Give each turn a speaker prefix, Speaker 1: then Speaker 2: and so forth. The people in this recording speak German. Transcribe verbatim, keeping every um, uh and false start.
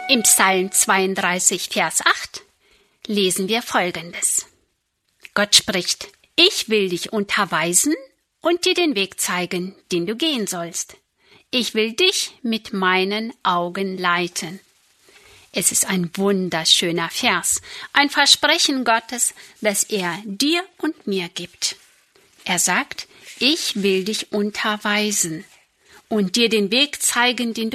Speaker 1: Im Psalm zweiunddreißig, Vers acht lesen wir Folgendes. Gott spricht: Ich will dich unterweisen und dir den Weg zeigen, den du gehen sollst. Ich will dich mit meinen Augen leiten. Es ist ein wunderschöner Vers, ein Versprechen Gottes, das er dir und mir gibt. Er sagt: Ich will dich unterweisen und dir den Weg zeigen, den du